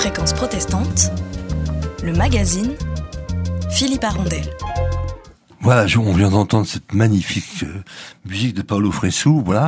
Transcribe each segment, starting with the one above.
Fréquence protestante, le magazine Philippe Arondel. Voilà, on vient d'entendre cette magnifique musique de Paulo Fresu, voilà.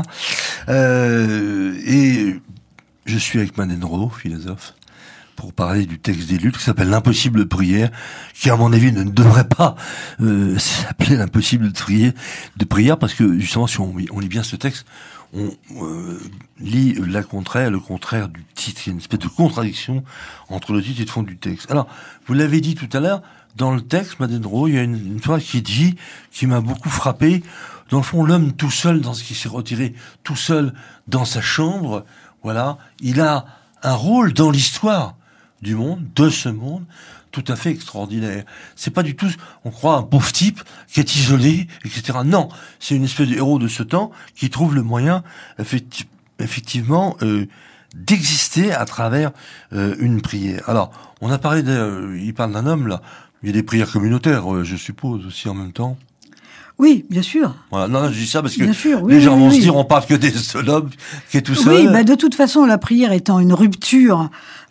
Et je suis avec Manenro, philosophe, pour parler du texte des Luttes qui s'appelle L'impossible prière, qui à mon avis ne devrait pas s'appeler l'impossible de prière, parce que justement si on lit bien ce texte, on lit le contraire du titre. Il y a une espèce de contradiction entre le titre et le fond du texte. Alors, vous l'avez dit tout à l'heure, dans le texte, Manenro, il y a une phrase qui m'a beaucoup frappé. Dans le fond, l'homme tout seul, dans ce qui s'est retiré, tout seul dans sa chambre, voilà, il a un rôle dans l'histoire du monde, de ce monde, tout à fait extraordinaire. C'est pas du tout, on croit, un pauvre type qui est isolé, etc. Non, c'est une espèce de héros de ce temps qui trouve le moyen, effectivement, d'exister à travers une prière. Alors, on a parlé il parle d'un homme, là. Il y a des prières communautaires, je suppose, aussi en même temps. Oui, bien sûr. Voilà. Non, je dis ça parce que les gens vont se dire, on parle que des seuls hommes, qui est tout seul. Oui, de toute façon, la prière étant une rupture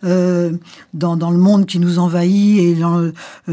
dans le monde qui nous envahit et dans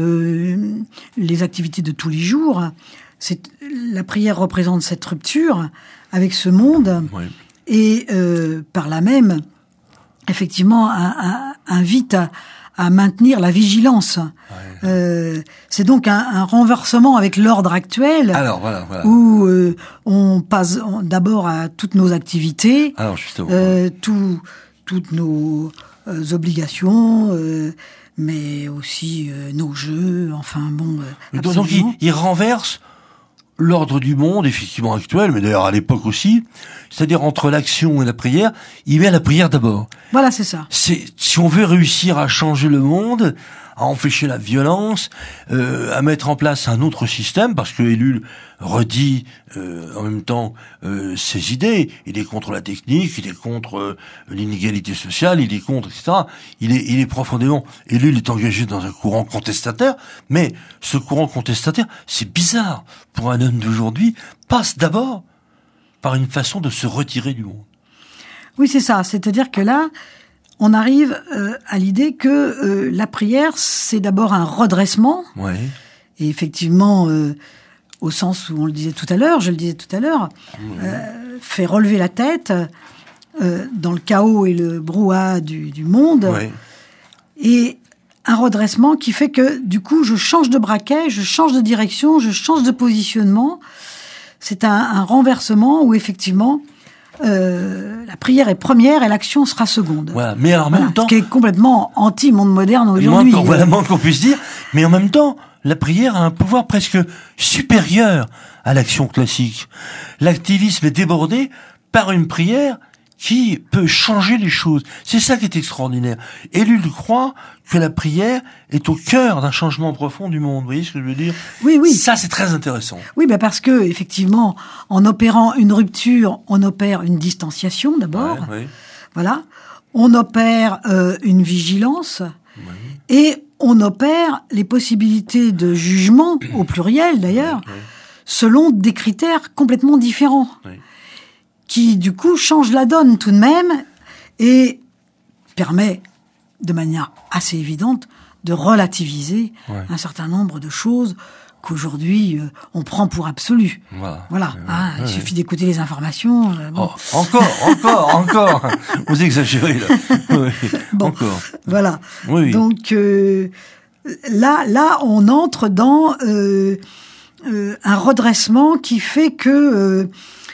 les activités de tous les jours, la prière représente cette rupture avec ce monde, oui. Et par là même, effectivement, invite à maintenir la vigilance. Ouais. C'est donc un renversement avec l'ordre actuel. Alors, voilà. Où on passe d'abord à toutes nos activités, alors, justement, toutes nos obligations, mais aussi nos jeux, enfin bon. Donc il renverse l'ordre du monde, effectivement actuel, mais d'ailleurs à l'époque aussi, c'est-à-dire entre l'action et la prière, il met la prière d'abord. Voilà, c'est ça. Si on veut réussir à changer le monde, à empêcher la violence, à mettre en place un autre système, parce que Ellul redit en même temps ses idées. Il est contre la technique, il est contre l'inégalité sociale, il est contre, etc. Il est profondément... Ellul est engagé dans un courant contestataire, mais ce courant contestataire, c'est bizarre pour un homme d'aujourd'hui, passe d'abord par une façon de se retirer du monde. Oui, c'est ça. C'est-à-dire que là, on arrive à l'idée que la prière, c'est d'abord un redressement. Ouais. Et effectivement, au sens où je le disais tout à l'heure, fait relever la tête dans le chaos et le brouhaha du monde. Ouais. Et un redressement qui fait que, du coup, je change de braquet, je change de direction, je change de positionnement. C'est un renversement où, effectivement, la prière est première et l'action sera seconde. Voilà. Mais alors, en même temps... Ce qui est complètement anti-monde moderne aujourd'hui. Voilà, moins qu'on puisse dire. Mais en même temps, la prière a un pouvoir presque supérieur à l'action classique. L'activisme est débordé par une prière qui peut changer les choses. C'est ça qui est extraordinaire. Ellul croit que la prière est au cœur d'un changement profond du monde. Vous voyez ce que je veux dire ? Oui. Ça, c'est très intéressant. Oui, parce que, effectivement, en opérant une rupture, on opère une distanciation, d'abord. Ouais. Voilà. On opère une vigilance. Ouais. Et on opère les possibilités de jugement, au pluriel, d'ailleurs, selon des critères complètement différents. Ouais. Qui, du coup, change la donne tout de même et permet, de manière assez évidente, de relativiser un certain nombre de choses qu'aujourd'hui, on prend pour absolues. Voilà. Il suffit d'écouter les informations. Bon. Oh, encore. Vous exagérez, là. Oui. Bon, encore. Voilà. Oui. Donc, là, on entre dans un redressement qui fait que...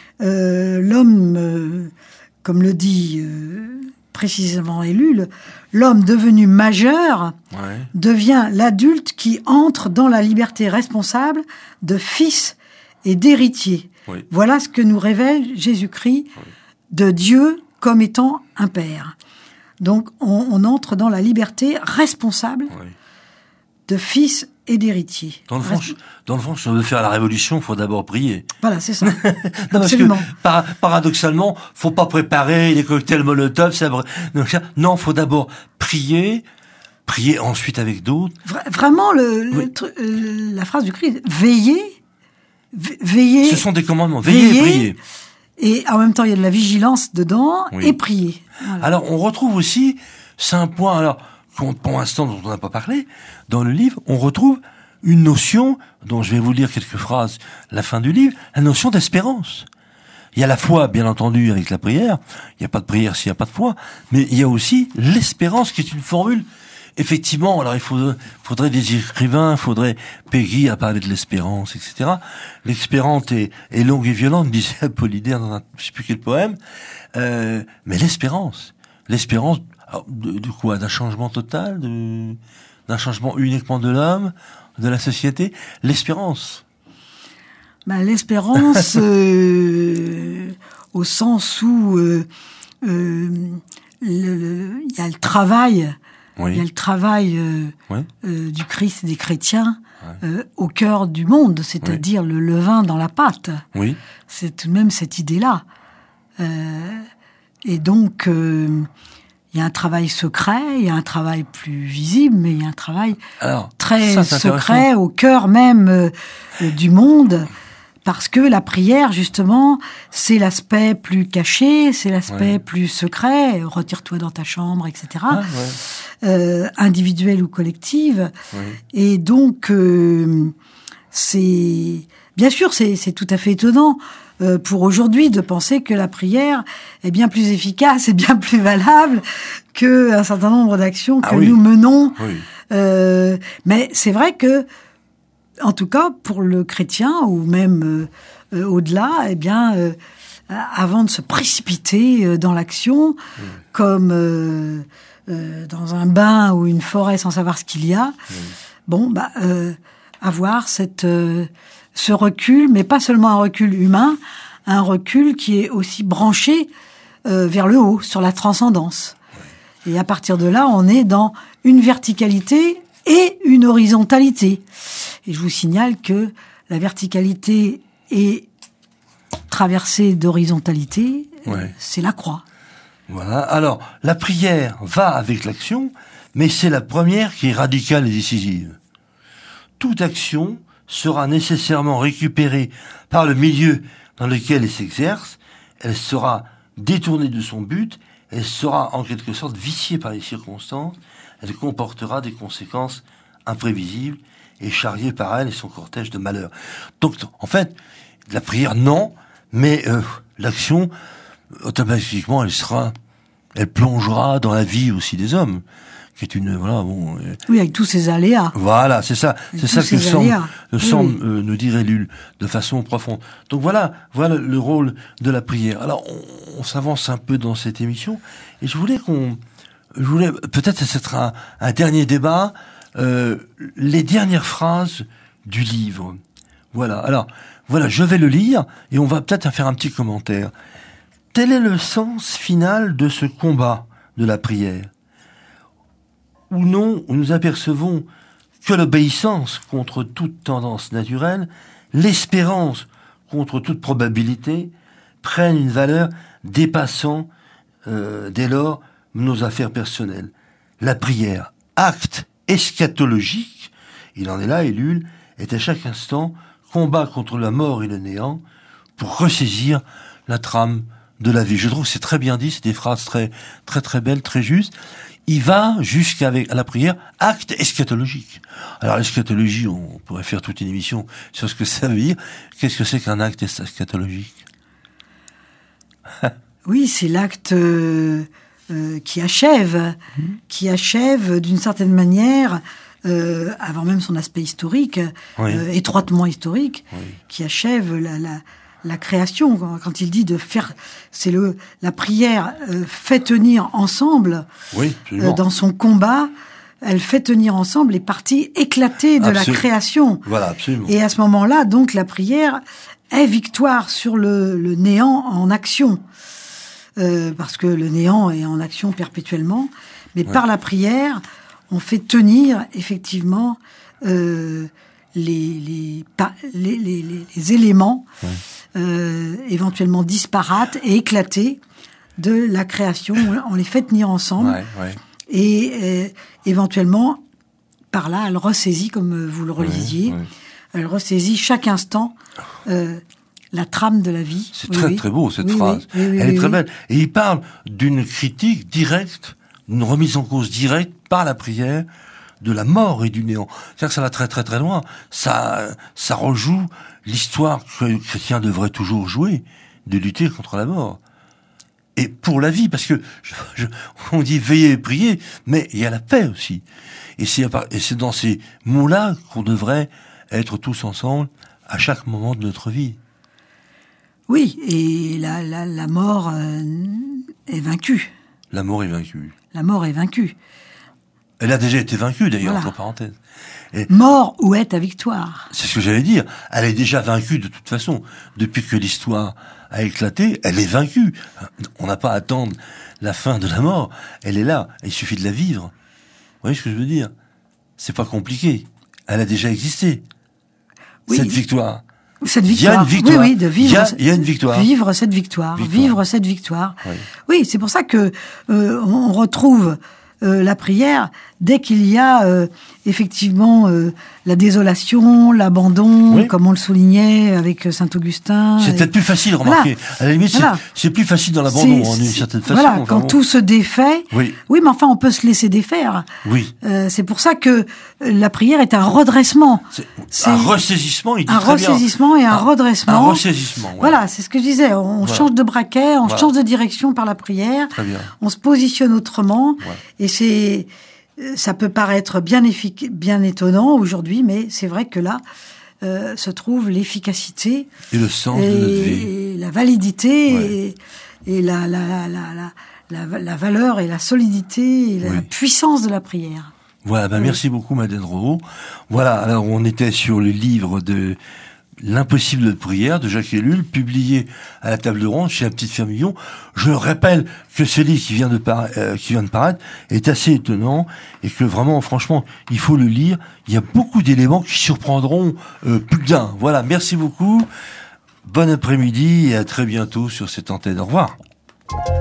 l'homme, comme le dit précisément Ellul, l'homme devenu majeur devient l'adulte qui entre dans la liberté responsable de fils et d'héritier. Oui. Voilà ce que nous révèle Jésus-Christ de Dieu comme étant un père. Donc on entre dans la liberté responsable de fils et d'héritier. Dans le fond, si on veut faire la révolution, il faut d'abord prier. Voilà, c'est ça. Non, parce que, paradoxalement, faut pas préparer les cocktails Molotov. Non, faut d'abord prier ensuite avec d'autres. Vraiment, la phrase du Christ, veiller. Ce sont des commandements. Veiller et prier. Et en même temps, il y a de la vigilance dedans et prier. Voilà. Alors, on retrouve aussi, c'est un point, alors, pour l'instant dont on n'a pas parlé, dans le livre, on retrouve une notion, dont je vais vous lire quelques phrases à la fin du livre, la notion d'espérance. Il y a la foi, bien entendu, avec la prière. Il n'y a pas de prière s'il n'y a pas de foi. Mais il y a aussi l'espérance, qui est une formule. Effectivement, alors il faudrait des écrivains, Peggy a parlé de l'espérance, etc. L'espérance est longue et violente, disait Apollinaire dans je sais plus quel poème. Mais l'espérance alors, de quoi? D'un changement total, d'un changement uniquement de l'homme, de la société? L'espérance. L'espérance, au sens où il y a le travail. Oui. Il y a le travail du Christ et des chrétiens au cœur du monde, c'est-à-dire le levain dans la pâte. Oui. C'est tout de même cette idée-là. Et donc, il y a un travail secret, il y a un travail plus visible, mais il y a un travail très secret au cœur même du monde. Parce que la prière, justement, c'est l'aspect plus caché, c'est l'aspect plus secret. Retire-toi dans ta chambre, etc. Individuelle ou collective. Oui. Et donc, c'est bien sûr, c'est tout à fait étonnant pour aujourd'hui de penser que la prière est bien plus efficace et bien plus valable qu'un certain nombre d'actions que nous menons. Oui. Mais c'est vrai que en tout cas, pour le chrétien, ou même au-delà, avant de se précipiter dans l'action, comme dans un bain ou une forêt sans savoir ce qu'il y a, avoir ce recul, mais pas seulement un recul humain, un recul qui est aussi branché vers le haut, sur la transcendance. Et à partir de là, on est dans une verticalité et une horizontalité. Et je vous signale que la verticalité est traversée d'horizontalité, c'est la croix. Voilà. Alors, la prière va avec l'action, mais c'est la première qui est radicale et décisive. Toute action sera nécessairement récupérée par le milieu dans lequel elle s'exerce, elle sera détournée de son but, elle sera en quelque sorte viciée par les circonstances, elle comportera des conséquences imprévisibles et charriée par elle et son cortège de malheurs. Donc, en fait, la prière, non, mais l'action, automatiquement, elle plongera dans la vie aussi des hommes, qui est une, oui, avec tous ces aléas. Voilà, c'est ça que semble nous dire Ellul, de façon profonde. Donc voilà le rôle de la prière. Alors, on s'avance un peu dans cette émission, et je voulais peut-être, ce sera un dernier débat, les dernières phrases du livre. Voilà. Alors, je vais le lire et on va peut-être faire un petit commentaire. Tel est le sens final de ce combat de la prière. Ou non, où nous apercevons que l'obéissance contre toute tendance naturelle, l'espérance contre toute probabilité, prennent une valeur dépassant dès lors nos affaires personnelles. La prière, acte eschatologique, il en est là, Ellul, est à chaque instant combat contre la mort et le néant pour ressaisir la trame de la vie. Je trouve que c'est très bien dit, c'est des phrases très très très belles, très justes. Il va jusqu'à la prière, acte eschatologique. Alors l'eschatologie, on pourrait faire toute une émission sur ce que ça veut dire. Qu'est-ce que c'est qu'un acte eschatologique? Oui, c'est l'acte qui achève d'une certaine manière, avant même son aspect historique, étroitement historique, qui achève la création. Quand il dit de faire, la prière fait tenir ensemble, dans son combat, elle fait tenir ensemble les parties éclatées de la création. Voilà, absolument. Et à ce moment-là, donc, la prière est victoire sur le néant en action. Parce que le néant est en action perpétuellement. Mais par la prière, on fait tenir, effectivement, les éléments éventuellement disparates et éclatés de la création. On les fait tenir ensemble. Et éventuellement, par là, elle ressaisit, comme vous le relisiez, elle ressaisit chaque instant la trame de la vie. C'est très beau, cette phrase. Elle est très belle. Et il parle d'une critique directe une remise en cause directe par la prière de la mort et du néant. C'est-à-dire que ça va très très très loin. Ça rejoue l'histoire que les chrétiens devraient toujours jouer, de lutter contre la mort. Et pour la vie, parce que on dit veiller et prier, mais il y a la paix aussi. Et c'est dans ces mots-là qu'on devrait être tous ensemble à chaque moment de notre vie. Oui, et la mort est vaincue. La mort est vaincue. La mort est vaincue. Elle a déjà été vaincue, d'ailleurs, Voilà. entre parenthèses. Mort, où est ta victoire? C'est ce que j'allais dire. Elle est déjà vaincue de toute façon. Depuis que l'histoire a éclaté, elle est vaincue. On n'a pas à attendre la fin de la mort. Elle est là. Il suffit de la vivre. Vous voyez ce que je veux dire? C'est pas compliqué. Elle a déjà existé. Oui. Cette victoire. Cette victoire. Il y a une victoire. Oui, de vivre. Il y a une victoire. Vivre cette victoire. Vivre cette victoire. Oui. Oui, c'est pour ça que on retrouve la prière dès qu'il y a effectivement la désolation, l'abandon, Oui. comme on le soulignait avec Saint-Augustin. C'est peut-être plus facile, remarquez. Voilà. À la limite, Voilà. c'est plus facile dans l'abandon, en une C'est- certaine façon. Voilà, Enfin, quand bon. tout se défait. Oui. Oui, mais enfin, on peut se laisser défaire. Oui. C'est pour ça que la prière est un redressement. C'est un ressaisissement, il dit Un très bien. ressaisissement et un redressement. Un ressaisissement, ouais. Voilà, c'est ce que je disais. On Voilà. change de braquet, on Voilà. change de direction par la prière. Très bien. On se positionne autrement. Ouais. Et ça peut paraître bien étonnant aujourd'hui, mais c'est vrai que là se trouve l'efficacité Et le sens de notre vie. et la validité Ouais. et la valeur et la solidité et la Oui. puissance de la prière. Voilà, ben merci beaucoup, Madeleine Rowe. Voilà, alors on était sur le livre de L'impossible de prière de Jacques Ellul, publié à la table ronde chez La Petite Fermillon. Je rappelle que ce livre qui vient de paraître est assez étonnant et que vraiment, franchement, il faut le lire. Il y a beaucoup d'éléments qui surprendront plus d'un. Voilà, merci beaucoup. Bon après-midi et à très bientôt sur cette antenne. Au revoir.